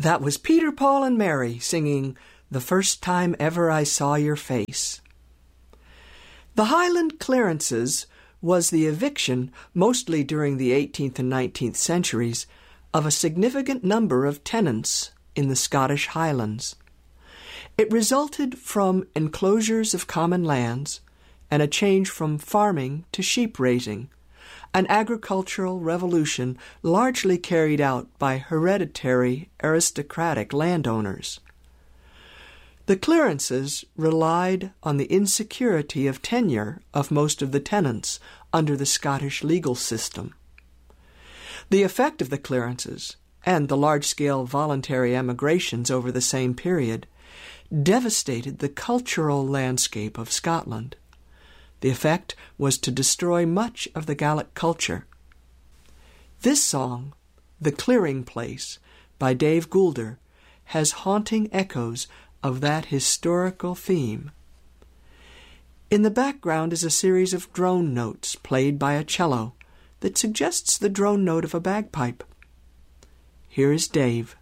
That was Peter, Paul, and Mary singing "The First Time Ever I Saw Your Face." The Highland Clearances was the eviction, mostly during the 18th and 19th centuries, of a significant number of tenants in the Scottish Highlands. It resulted from enclosures of common lands and a change from farming to sheep raising, an agricultural revolution largely carried out by hereditary aristocratic landowners. The clearances relied on the insecurity of tenure of most of the tenants under the Scottish legal system. The effect of the clearances, and the large-scale voluntary emigrations over the same period, devastated the cultural landscape of Scotland. The effect was to destroy much of the Gaelic culture. This song, "The Clearing Place," by Dave Goulder, has haunting echoes of that historical theme. In the background is a series of drone notes played by a cello that suggests the drone note of a bagpipe. Here is Dave.